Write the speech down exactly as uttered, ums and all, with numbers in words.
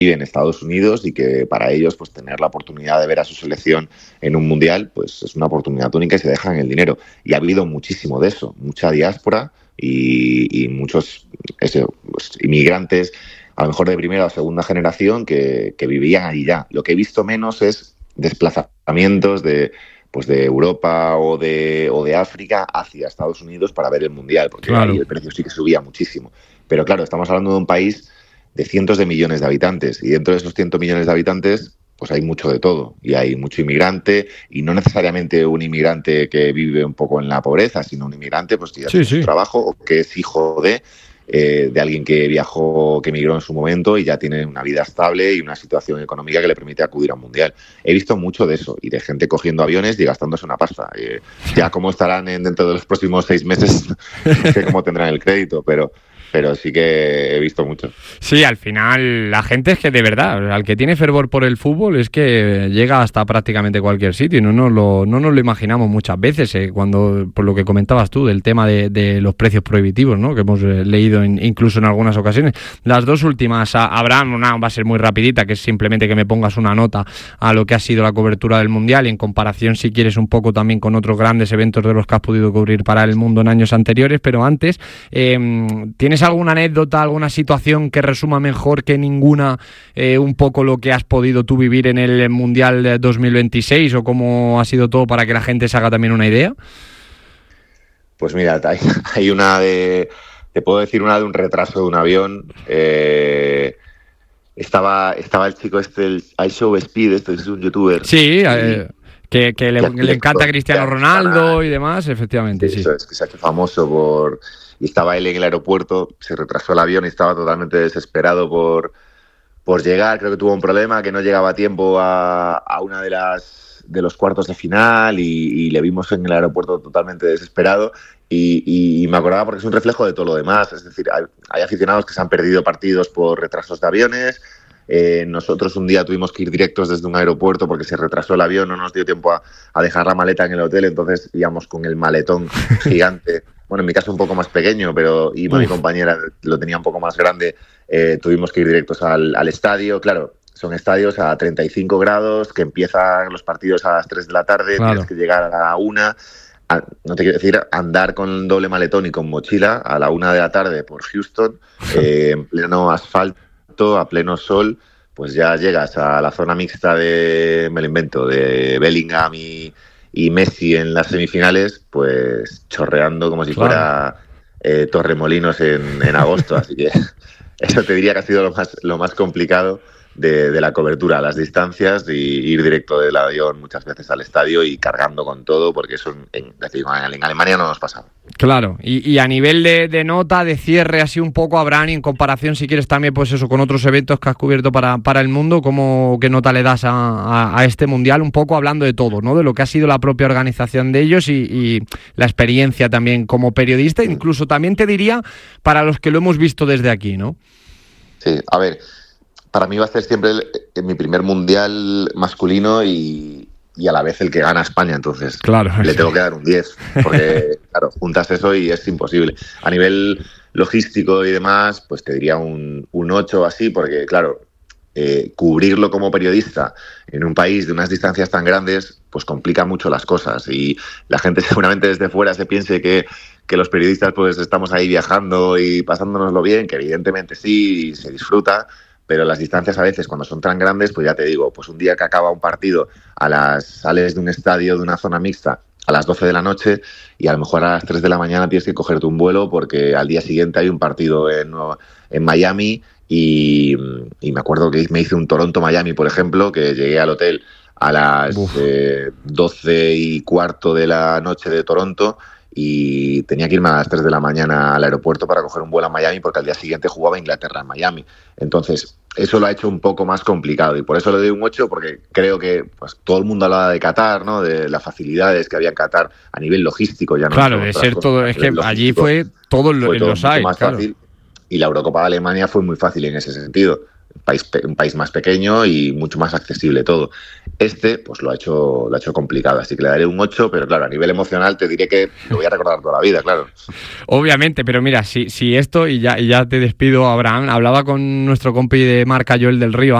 en Estados Unidos y que para ellos pues tener la oportunidad de ver a su selección en un mundial pues es una oportunidad única y se dejan el dinero. Y ha habido muchísimo de eso, mucha diáspora y, y muchos ese, pues, inmigrantes, a lo mejor de primera o segunda generación, que, que vivían allí ya. Lo que he visto menos es desplazamientos de, pues de Europa o de, o de África hacia Estados Unidos para ver el mundial, porque claro, ahí el precio sí que subía muchísimo. Pero claro, estamos hablando de un país de cientos de millones de habitantes, y dentro de esos cientos millones de habitantes pues hay mucho de todo, y hay mucho inmigrante, y no necesariamente un inmigrante que vive un poco en la pobreza, sino un inmigrante pues que ya sí, tiene sí. su trabajo, o que es hijo de, eh, de alguien que viajó, que emigró en su momento y ya tiene una vida estable y una situación económica que le permite acudir a un mundial. He visto mucho de eso, y de gente cogiendo aviones y gastándose una pasta. Eh, ya cómo estarán en, dentro de los próximos seis meses, no sé cómo tendrán el crédito, pero... pero sí que he visto mucho. Sí, al final la gente es que de verdad, al que tiene fervor por el fútbol es que llega hasta prácticamente cualquier sitio y no nos lo, no nos lo imaginamos muchas veces, eh, cuando, por lo que comentabas tú, del tema de, de los precios prohibitivos, ¿no? Que hemos eh, leído en, incluso en algunas ocasiones. Las dos últimas, habrá una, va a ser muy rapidita, que es simplemente que me pongas una nota a lo que ha sido la cobertura del Mundial, y en comparación, si quieres, un poco también con otros grandes eventos de los que has podido cubrir para el mundo en años anteriores, pero antes, eh, ¿tienes alguna anécdota, alguna situación que resuma mejor que ninguna eh, un poco lo que has podido tú vivir en el Mundial dos mil veintiséis, o cómo ha sido todo para que la gente se haga también una idea? Pues mira, hay, hay una de, te puedo decir una de un retraso de un avión. Eh, estaba, estaba el chico este, el iShow Speed, este es un youtuber. Sí, eh, que, que le, le encanta a Cristiano Ronaldo y demás, efectivamente. Sí, sí. Eso es, que se ha hecho famoso por... Y estaba él en el aeropuerto, se retrasó el avión y estaba totalmente desesperado por, por llegar. Creo que tuvo un problema, que no llegaba a tiempo a, a una de las de los cuartos de final, y, y le vimos en el aeropuerto totalmente desesperado. Y, y, y me acordaba porque es un reflejo de todo lo demás. Es decir, hay, hay aficionados que se han perdido partidos por retrasos de aviones. Eh, nosotros un día tuvimos que ir directos desde un aeropuerto porque se retrasó el avión, no nos dio tiempo a, a dejar la maleta en el hotel, entonces íbamos con el maletón gigante. Bueno, en mi caso un poco más pequeño, pero y mi compañera lo tenía un poco más grande. Eh, tuvimos que ir directos al, al estadio. Claro, son estadios a treinta y cinco grados, que empiezan los partidos a las tres de la tarde, claro. Tienes que llegar a la una. A, no te quiero decir andar con doble maletón y con mochila a la una de la tarde por Houston, eh, en pleno asfalto, a pleno sol. Pues ya llegas a la zona mixta de, me lo invento, de Bellingham y... y Messi en las semifinales, pues chorreando como si claro. fuera eh, Torremolinos en, en agosto. Así que eso te diría que ha sido lo más, lo más complicado de, de la cobertura, las distancias, y ir directo del avión muchas veces al estadio y cargando con todo, porque eso en, en, en Alemania no nos pasaba. Claro, y, y a nivel de, de nota, de cierre, así un poco, Abraham, en comparación, si quieres también, pues eso, con otros eventos que has cubierto para, para el mundo, ¿cómo, qué nota le das a, a, a este Mundial? Un poco hablando de todo, ¿no? De lo que ha sido la propia organización de ellos y, y la experiencia también como periodista, incluso también te diría para los que lo hemos visto desde aquí, ¿no? Sí, a ver, para mí va a ser siempre el, el, mi primer Mundial masculino y... y a la vez el que gana España, entonces claro, le sí. tengo que dar un diez, porque claro, juntas eso y es imposible. A nivel logístico y demás, pues te diría un, un ocho así, porque claro, eh, cubrirlo como periodista en un país de unas distancias tan grandes, pues complica mucho las cosas, y la gente seguramente desde fuera se piense que, que los periodistas pues estamos ahí viajando y pasándonoslo bien, que evidentemente sí, se disfruta, pero las distancias a veces cuando son tan grandes, pues ya te digo, pues un día que acaba un partido, a las sales de un estadio, de una zona mixta, a las doce de la noche, y a lo mejor a las tres de la mañana tienes que cogerte un vuelo porque al día siguiente hay un partido en, en Miami, y, y me acuerdo que me hice un Toronto-Miami, por ejemplo, que llegué al hotel a las eh, doce y cuarto de la noche de Toronto, y tenía que irme a las tres de la mañana al aeropuerto para coger un vuelo a Miami, porque al día siguiente jugaba Inglaterra en Miami. Entonces, eso lo ha hecho un poco más complicado, y por eso le doy un ocho, porque creo que pues todo el mundo hablaba de Qatar, ¿no? De las facilidades que había en Qatar a nivel logístico. Ya no claro, de ser cosas, todo, es que allí fue todo, fue lo, todo los hay, más claro. fácil, y la Eurocopa de Alemania fue muy fácil en ese sentido. un país, un país más pequeño y mucho más accesible todo. Este, pues lo ha hecho lo ha hecho complicado, así que le daré un ocho, pero claro, a nivel emocional te diré que lo voy a recordar toda la vida, claro. Obviamente, pero mira, si, si esto, y ya, y ya te despido, Abraham, hablaba con nuestro compi de marca Joel del Río